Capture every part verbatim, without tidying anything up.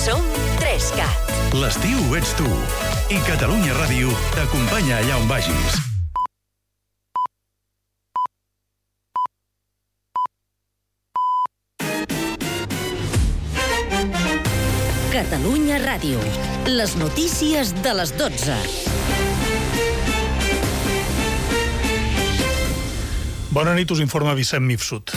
Som Trescat. L'estiu ets tu. I Catalunya Ràdio t'acompanya allà on vagis. Catalunya Ràdio. Les notícies de les dotze. Bona nit, us informa Vicent Mifsud.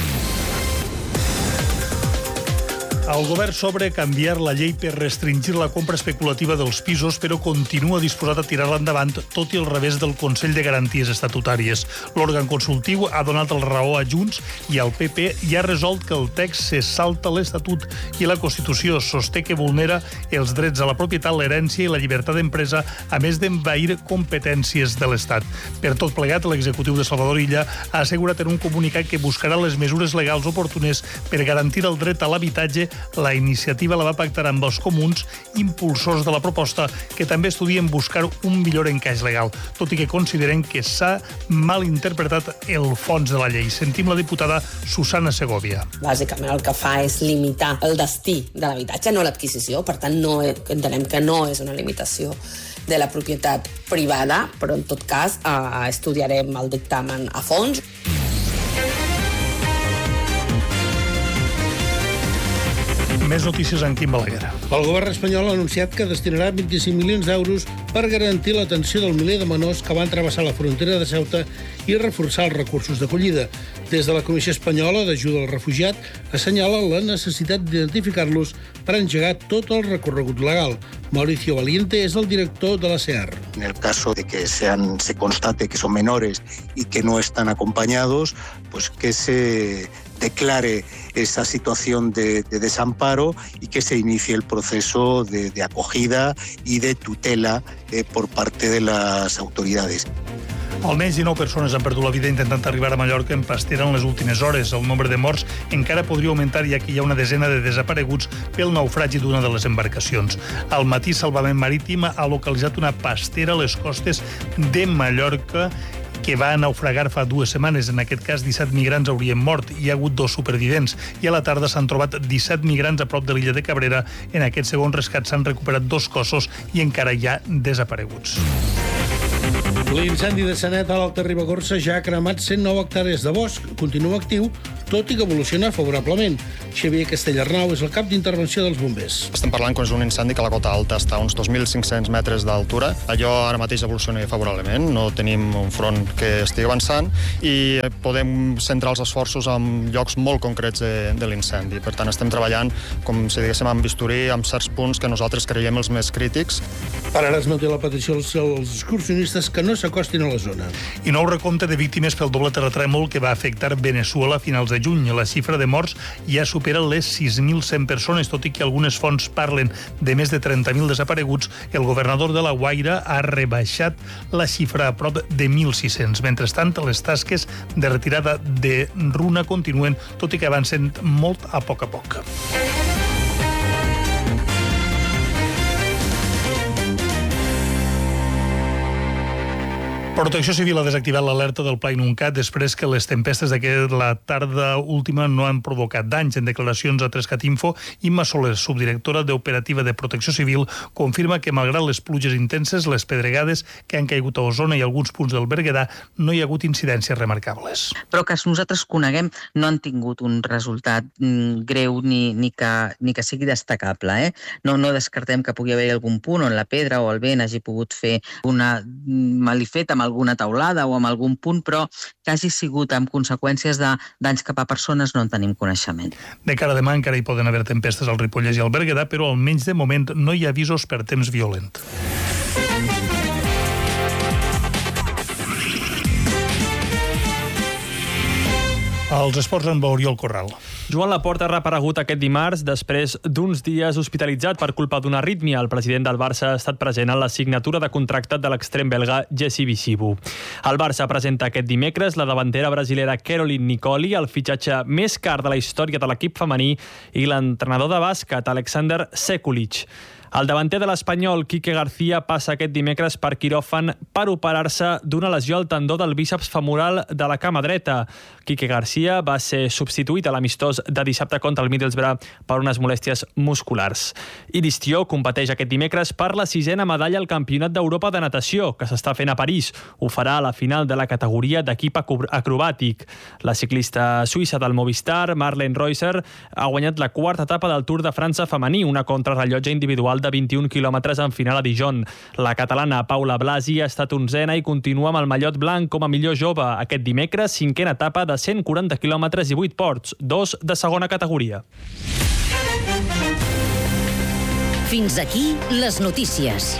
El govern s'obre a canviar la llei per restringir la compra especulativa dels pisos, però continua disposat a tirar-la endavant, tot i el revés del Consell de Garanties Estatutàries. L'òrgan consultiu ha donat el raó a Junts i al P P i ha resolt que el text se salta l'Estatut i la Constitució. Sosté que vulnera els drets a la propietat, l'herència i la llibertat d'empresa, a més d'envair competències de l'Estat. Per tot plegat, l'executiu de Salvador Illa ha assegurat en un comunicat que buscarà les mesures legals oportunes per garantir el dret a l'habitatge. La iniciativa la va pactar amb els comuns, impulsors de la proposta, que també estudien buscar un millor encaix legal, tot i que consideren que s'ha malinterpretat el fons de la llei. Sentim la diputada Susana Segovia. Bàsicament el que fa és limitar el destí de l'habitatge, no l'adquisició, per tant no entenem que no és una limitació de la propietat privada, però en tot cas eh, estudiarem el dictamen a fons. Més notícies en Quim Balaguer. El govern espanyol ha anunciat que destinarà vint-i-cinc milions d'euros per garantir l'atenció del miler de menors que van travessar la frontera de Ceuta i reforçar els recursos d'acollida. Des de la Comissió Espanyola d'Ajuda al Refugiat assenyala la necessitat d'identificar-los per engegar tot el recorregut legal. Mauricio Valiente és el director de la C E A R. En el caso de que sean, se constate que son menores y que no están acompañados, pues que se declare esa situación de, de desamparo y que se inicie el proceso de, de acogida y de tutela eh, por parte de las autoridades. Almenys dinou persones han perdut la vida intentant arribar a Mallorca en pastera en les últimes hores. El nombre de morts encara podria augmentar, ja que hi ha una desena de desapareguts pel naufragi d'una de les embarcacions. Al matí, Salvament Marítim ha localitzat una pastera a les costes de Mallorca que va naufragar fa dues setmanes. En aquest cas, disset migrants haurien mort. Hi ha hagut dos supervivents. I a la tarda s'han trobat disset migrants a prop de l'illa de Cabrera. En aquest segon rescat s'han recuperat dos cossos i encara hi ha desapareguts. L'incendi de Sanet a l'Alta Ribagorça ja ha cremat cent nou hectàrees de bosc. Continua actiu, tot i que evoluciona favorablement. Xavier Castellarnau és el cap d'intervenció dels bombers. Estem parlant que és un incendi que la cota alta està a uns dos mil cinc-cents metres d'altura. Allò ara mateix evoluciona favorablement, no tenim un front que estigui avançant i podem centrar els esforços en llocs molt concrets de, de l'incendi. Per tant, estem treballant, com si diguéssim, amb bisturí, amb certs punts que nosaltres creiem els més crítics. Per ara es manté la petició als, als excursionistes que no s'acostin a la zona. I nou recompte de víctimes pel doble terratrèmol que va afectar Veneçuela a finals de juny. La xifra de morts ja supera les sis mil cent persones, tot i que algunes fonts parlen de més de trenta mil desapareguts. El governador de La Guaira ha rebaixat la xifra a prop de mil sis-cents. Mentrestant, les tasques de retirada de runa continuen, tot i que avancen molt a poc a poc. Protecció Civil ha desactivat l'alerta del Pla Inuncat després que les tempestes d'aquesta tarda última no han provocat danys. En declaracions a Trescat Info, Imma Soler, subdirectora d'Operativa de Protecció Civil, confirma que malgrat les pluges intenses, les pedregades que han caigut a Osona i alguns punts del Berguedà, no hi ha hagut incidències remarcables. Però que nosaltres coneguem no han tingut un resultat greu ni, ni, que, ni que sigui destacable. Eh? No, no descartem que pugui haver algun punt on la pedra o el vent hagi pogut fer una malifeta amb alguna taulada o amb algun punt, però que hagi sigut amb conseqüències de danys cap a persones no en tenim coneixement. De cara a demà encara hi poden haver tempestes al Ripollès i al Berguedà, però almenys de moment no hi ha avisos per temps violent. Els esports amb Oriol Corral. Joan Laporta ha reaparegut aquest dimarts després d'uns dies hospitalitzat per culpa d'una arrítmia. El president del Barça ha estat present en la signatura de contracte de l'extrem belga Jesse Bichibu. El Barça presenta aquest dimecres la davantera brasilera Caroline Nicoli, el fitxatge més car de la història de l'equip femení, i l'entrenador de bàsquet Alexander Sekulic. El davanter de l'Espanyol, Quique García, passa aquest dimecres per quiròfan per operar-se d'una lesió al tendó del bíceps femoral de la cama dreta. Quique García va ser substituït a l'amistós de dissabte contra el Middlesbrough per unes molèsties musculars. Iris Tió competeix aquest dimecres per la sisena medalla al Campionat d'Europa de natació, que s'està fent a París. Ho farà a la final de la categoria d'equip acrobàtic. La ciclista suïssa del Movistar, Marlene Reusser, ha guanyat la quarta etapa del Tour de França femení, una contrarrellotge individual de vint-i-un quilòmetres en final a Dijon. La catalana Paula Blasi ha estat onzena i continua amb el mallot blanc com a millor jove. Aquest dimecres, cinquena etapa de cent quaranta quilòmetres i vuit ports, dos de segona categoria. Fins aquí les notícies.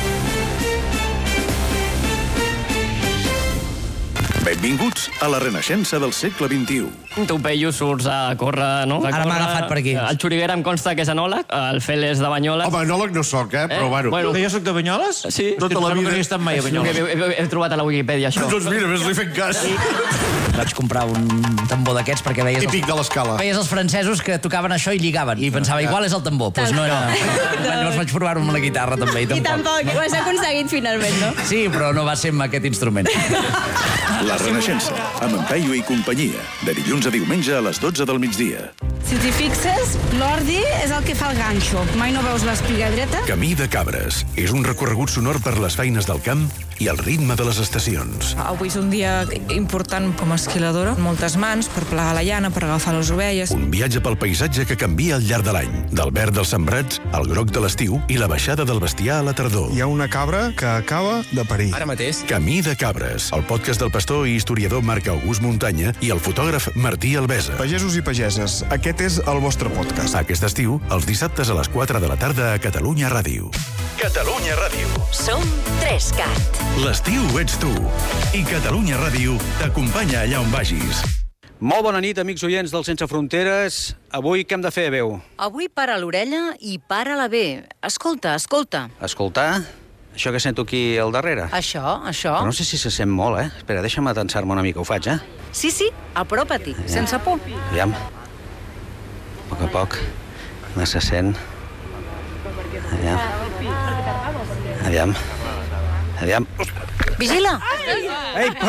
Benvinguts a la renaixença del segle vint-i-u. Tu, Peyu, surts a córrer, no? Ara m'ha agafat per aquí. El Xuriguera em consta que és enòleg, el Fel és de Banyoles. Home, enòleg no soc, eh? Però, bueno... bueno. Que jo soc de Banyoles? Sí. Tota la vida... No he estat mai a Banyoles. He, he, he trobat a la Wikipedia, això. Doncs mira, ves-li fent cas. Vaig comprar un tambor d'aquests perquè veies... Típic de l'escala. Veies els francesos que tocaven això i lligaven. I pensava, igual és el tambor. Doncs no era... Llavors vaig provar-ho amb la guitarra, també. I tampoc, ho has aconseguit finalment, no? Sí, però no va ser amb aquest instrument. La renaixença, amb en Peyu i companyia, de dilluns a diumenge a les dotze del migdia. Si t'hi fixes, l'ordi és el que fa el ganxo. Mai no veus l'espiga dreta? Camí de Cabres és un recorregut sonor per les feines del camp i el ritme de les estacions. Avui és un dia important com a esquiladora. Moltes mans per plegar la llana, per agafar les ovelles. Un viatge pel paisatge que canvia al llarg de l'any, del verd dels sembrats al groc de l'estiu i la baixada del bestiar a la tardor. Hi ha una cabra que acaba de parir. Ara mateix. Camí de Cabres, el podcast del pastor i historiador Marc August Muntanya i el fotògraf Martí Albesa. Pagesos i pageses, aquest és el vostre podcast. Aquest estiu, els dissabtes a les quatre de la tarda a Catalunya Ràdio. Catalunya Ràdio. Som tres cat. L'estiu ets tu. I Catalunya Ràdio t'acompanya allà on vagis. Molt bona nit, amics oients del Sense Fronteres. Avui què hem de fer, veu? Avui para l'orella i para-la bé. Escolta, escolta. Escoltar? Això que sento aquí al darrere? Això, això. Però no sé si se sent molt, eh? Espera, deixa'm atensar-me una mica, ho faig, eh? Sí, sí, apropa-t'hi, sense por. Aviam. A poc a poc. No se sent. Aviam. Aviam. Aviam. Vigila! Ei, per...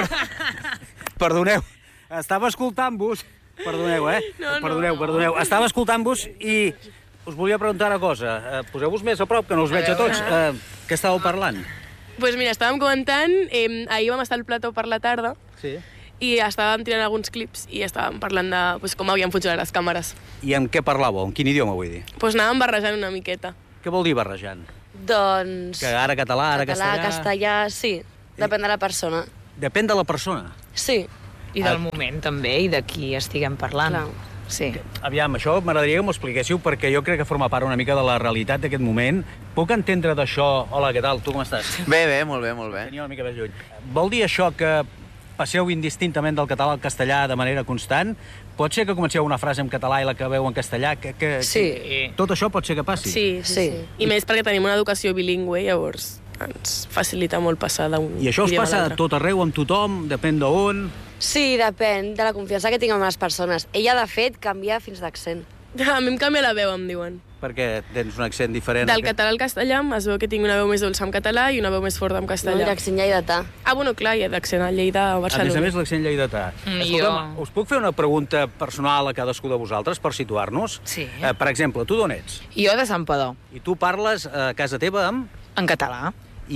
perdoneu. Estava escoltant-vos. Perdoneu, eh? No, no. Perdoneu, perdoneu. Estava escoltant-vos i us volia preguntar una cosa. Uh, Poseu-vos més a prop, que no us veig a tots. Uh, què estàveu parlant? Doncs pues mira, estàvem comentant, eh, ahir vam estar al plató per la tarda, sí. I estàvem tirant alguns clips i estàvem parlant de pues, com havien funcionat les càmeres. I en què parlàveu? En quin idioma, vull dir? Doncs pues anàvem barrejant una miqueta. Què vol dir barrejant? Doncs... Que ara català, ara català, castellà... castellà, sí. Depèn de la persona. Depèn de la persona? Sí. I del moment, també, i de qui estiguem parlant. Clar. Sí. Aviam, això m'agradaria que m'ho expliquéssiu, perquè jo crec que forma part una mica de la realitat d'aquest moment. Puc entendre d'això... Hola, què tal? Tu com estàs? Bé, bé, molt bé, molt bé. Tenia una mica més lluny. Vol dir això que passeu indistintament del català al castellà de manera constant? Pot ser que comenceu una frase en català i l'acabeu en castellà? Que, que, sí. Que... Tot això pot ser que passi? Sí, sí, sí. I més perquè tenim una educació bilingüe, llavors ens facilita molt passar d'un I això us passa a tot arreu, amb tothom? Depèn d'on? Sí, depèn de la confiança que tinc amb les persones. Ella, de fet, canvia fins d'accent. A mi em canvia la veu, em diuen. Perquè tens un accent diferent. Del català al castellà es veu que tinc una veu més dolça en català i una veu més forta en castellà. No, l'accent lleidatà. Ah, bueno, clar, hi ha d'accent a Lleida a Barcelona. A més a més, l'accent lleidatà. Mm, Escolta'm, jo... us puc fer una pregunta personal a cadascú de vosaltres per situar-nos? Sí. Eh, per exemple, tu d'on ets? Jo de Santpedor. I tu parles a casa teva amb? En català.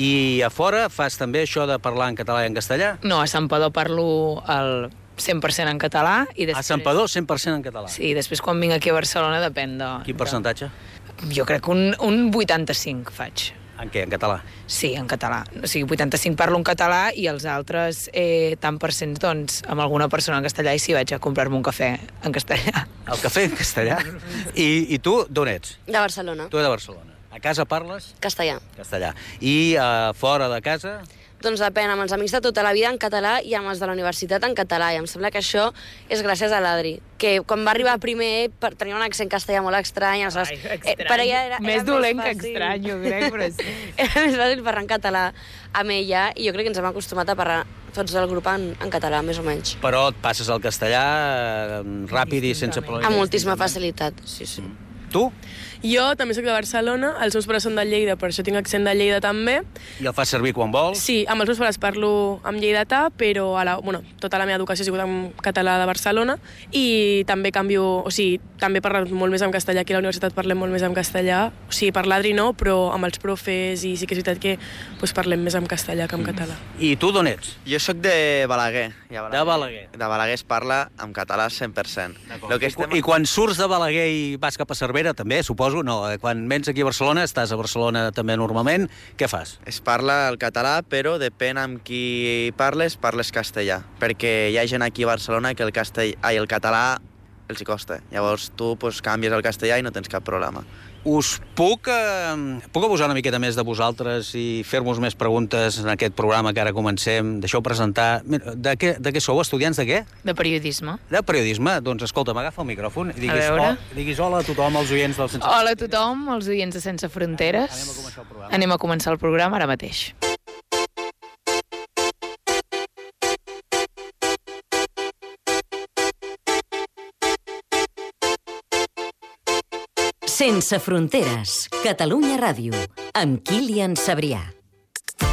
I a fora fas també això de parlar en català i en castellà? No, a Santpedor parlo el cent per cent en català i després... A Santpedor cent per cent en català? Sí, i després quan vinc aquí a Barcelona depèn de... Quin percentatge? Jo crec que un, un vuitanta-cinc faig. En què, en català? Sí, en català. O sigui, vuitanta-cinc parlo en català i els altres eh, tant per cent, doncs, amb alguna persona en castellà i si vaig a comprar-me un cafè en castellà. El cafè en castellà? I, i tu d'on ets? De Barcelona. Tu de Barcelona. A casa parles? Castellà. Castellà. I uh, fora de casa? Doncs depèn, amb els amics de tota la vida en català i amb els de la universitat en català. I em sembla que això és gràcies a l'Adri, que quan va arribar primer tenia un accent castellà molt estrany. Ai, estrany. Eh, per ella era, més era dolent més que estrany, jo crec, però sí. Era més fàcil parlar en català amb ella i jo crec que ens hem acostumat a parlar tots del grup en, en català, més o menys. Però et passes al castellà eh, ràpid i sense problema. Amb moltíssima facilitat, sí, sí. Tu? Jo també soc de Barcelona, els meus pares són de Lleida, per això tinc accent de Lleida també. I el fas servir quan vols? Sí, amb els meus pares parlo amb lleidatà, però a la, bueno, tota la meva educació ha sigut en català de Barcelona i també canvio, o sigui, també parlo molt més en castellà, aquí a la universitat parlem molt més en castellà, o sigui, per l'Adri no, però amb els profes i sí que és veritat que pues, parlem més en castellà que en català. I tu d'on ets? Jo sóc de Balaguer. I a Balaguer. De Balaguer. De Balaguer es parla en català cent per cent. Lo que I, estem... I quan surts de Balaguer i vas cap a Cervera, també, suposo, no? Quan vens aquí a Barcelona, estàs a Barcelona també normalment, què fas? Es parla el català, però depèn amb qui parles, parles castellà. Perquè hi ha gent aquí a Barcelona que el, castell... Ai, el català els hi costa. Llavors tu pues, canvies el castellà i no tens cap problema. Us puc, eh, puc abusar una miqueta més de vosaltres i fer-vos més preguntes en aquest programa que ara comencem? Deixeu presentar... De què, de què sou? Estudiants de què? De periodisme. De periodisme? Doncs escolta, m'agafa el micròfon i diguis, A veure. oh, diguis hola a tothom, als oients del Sense Hola a tothom, els oients de Sense Fronteres. Anem a començar el programa. Anem a començar el programa ara mateix. Sense fronteres, Catalunya Ràdio, amb Kilian Sabrià.